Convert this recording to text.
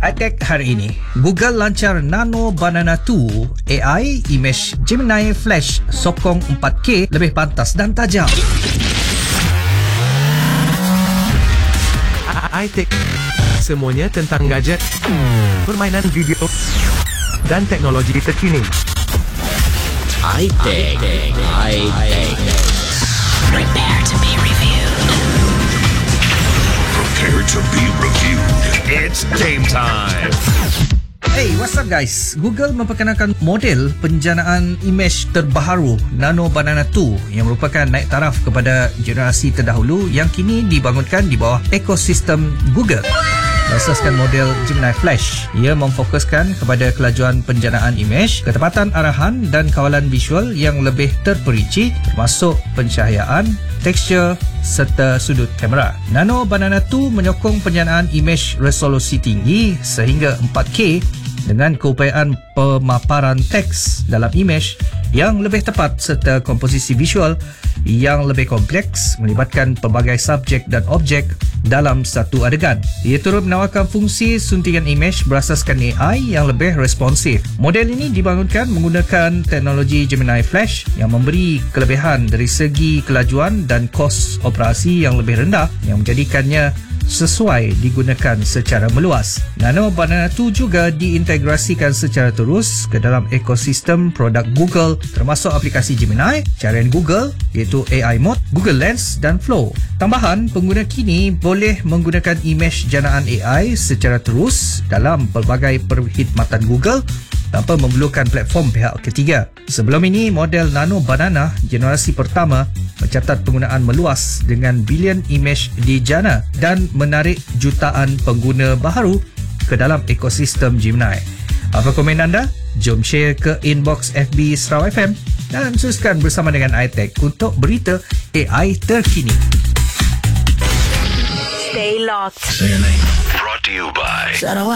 High-tech hari ini, Google lancar Nano Banana 2 AI Image Gemini Flash sokong 4K lebih pantas dan tajam. High-tech, semuanya tentang gadget, permainan video dan teknologi terkini. High-tech. Prepare to be reviewed. Prepare to be reviewed. It's game time. Hey, what's up guys? Google memperkenalkan model penjanaan imej terbaharu Nano Banana 2 yang merupakan naik taraf kepada generasi terdahulu yang kini dibangunkan di bawah ekosistem Google. Berasaskan model Gemini Flash, ia memfokuskan kepada kelajuan penjanaan imej, ketepatan arahan dan kawalan visual yang lebih terperinci termasuk pencahayaan, tekstur serta sudut kamera. Nano Banana 2 menyokong penjanaan imej resolusi tinggi sehingga 4K dengan keupayaan pemaparan teks dalam imej yang lebih tepat serta komposisi visual yang lebih kompleks melibatkan pelbagai subjek dan objek dalam satu adegan. Ia turut menawarkan fungsi suntingan imej berasaskan AI yang lebih responsif. Model ini dibangunkan menggunakan teknologi Gemini Flash yang memberi kelebihan dari segi kelajuan dan kos operasi yang lebih rendah yang menjadikannya sesuai digunakan secara meluas. Nano Banana 2 juga diintegrasikan secara terus ke dalam ekosistem produk Google termasuk aplikasi Gemini, carian Google iaitu AI Mode, Google Lens dan Flow. Tambahan, pengguna kini boleh menggunakan imej janaan AI secara terus dalam pelbagai perkhidmatan Google tanpa memerlukan platform pihak ketiga. Sebelum ini, model Nano Banana generasi pertama mencatat penggunaan meluas dengan bilion imej dijana dan menarik jutaan pengguna baharu ke dalam ekosistem Gemini. Apa komen anda? Jom share ke inbox FB Sarawak FM dan teruskan bersama dengan iTech untuk berita AI terkini. Stay locked. Brought to you by